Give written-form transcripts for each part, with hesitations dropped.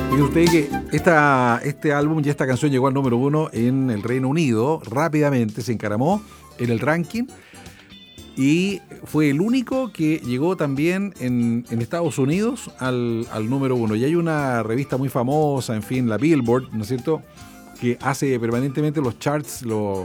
Fíjese usted que este álbum y esta canción llegó al número 1 en el Reino Unido, rápidamente se encaramó en el ranking y fue el único que llegó también en Estados Unidos al número 1. Y hay una revista muy famosa, en fin, la Billboard, ¿no es cierto?, que hace permanentemente los charts,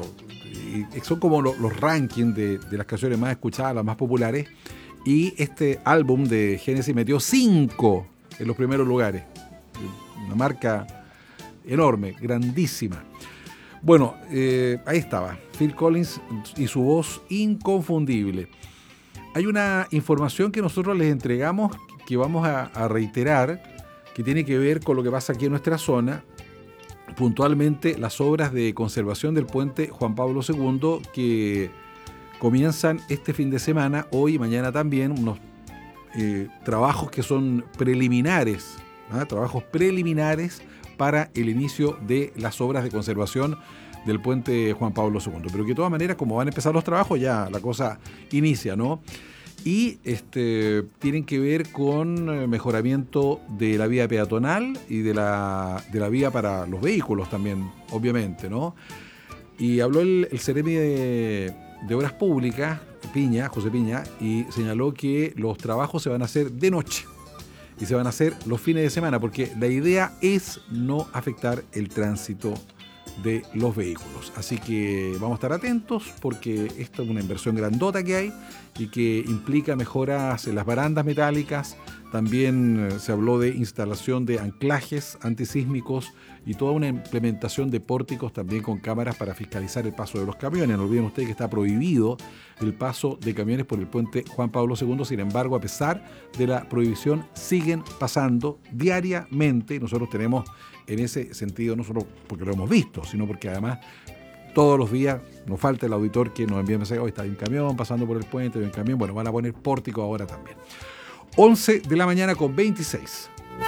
son como los rankings de las canciones más escuchadas, las más populares, y este álbum de Genesis metió 5 en los primeros lugares. Una marca enorme, grandísima. Bueno, ahí estaba, Phil Collins y su voz inconfundible. Hay una información que nosotros les entregamos que vamos a reiterar, que tiene que ver con lo que pasa aquí en nuestra zona, puntualmente las obras de conservación del puente Juan Pablo II, que comienzan este fin de semana, hoy y mañana también, unos trabajos que son preliminares, trabajos preliminares para el inicio de las obras de conservación del puente Juan Pablo II. Pero que de todas maneras, como van a empezar los trabajos, ya la cosa inicia, ¿no? Y tienen que ver con mejoramiento de la vía peatonal y de la vía para los vehículos también, obviamente, ¿no? Y habló el Seremi de Obras Públicas, José Piña, y señaló que los trabajos se van a hacer de noche y se van a hacer los fines de semana, porque la idea es no afectar el tránsito de los vehículos. Así que vamos a estar atentos, porque esta es una inversión grandota que hay y que implica mejoras en las barandas metálicas. También se habló de instalación de anclajes antisísmicos y toda una implementación de pórticos también con cámaras para fiscalizar el paso de los camiones. No olviden ustedes que está prohibido el paso de camiones por el puente Juan Pablo II. Sin embargo, a pesar de la prohibición, siguen pasando diariamente. Nosotros tenemos en ese sentido, no solo porque lo hemos visto, sino porque además todos los días nos falta el auditor que nos envía mensajes: hoy está un camión pasando por el puente, hay un camión. Bueno, van a poner pórtico ahora también. 11 de la mañana con 26.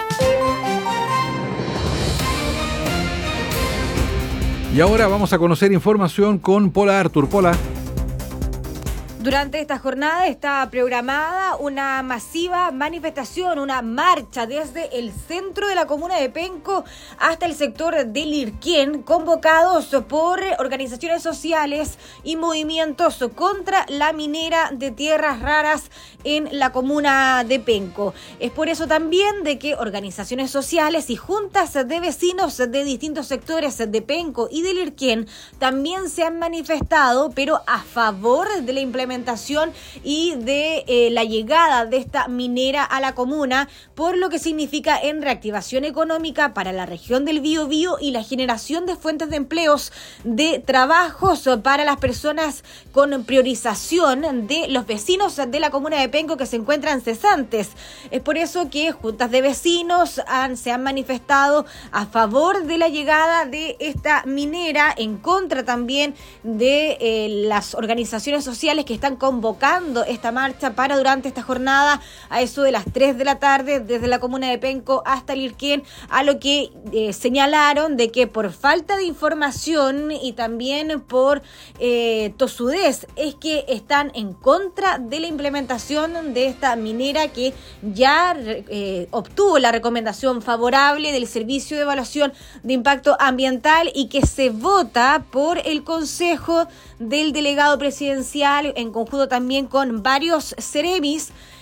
Y ahora vamos a conocer información con Pola Artur. Pola. Durante esta jornada está programada una masiva manifestación, una marcha desde el centro de la comuna de Penco hasta el sector de Lirquén, convocados por organizaciones sociales y movimientos contra la minera de tierras raras en la comuna de Penco. Es por eso también de que organizaciones sociales y juntas de vecinos de distintos sectores de Penco y de Lirquén también se han manifestado, pero a favor de la implementación y de la llegada de esta minera a la comuna, por lo que significa en reactivación económica para la región del Biobío y la generación de fuentes de empleos, de trabajos para las personas, con priorización de los vecinos de la comuna de Penco que se encuentran cesantes. Es por eso que juntas de vecinos se han manifestado a favor de la llegada de esta minera, en contra también de las organizaciones sociales que están convocando esta marcha para durante esta jornada a eso de las 3 de la tarde desde la comuna de Penco hasta Lirquén, a lo que señalaron de que por falta de información y también por tosudez es que están en contra de la implementación de esta minera, que ya obtuvo la recomendación favorable del Servicio de Evaluación de Impacto Ambiental y que se vota por el Consejo del Delegado Presidencial en conjunto también con varios seremis,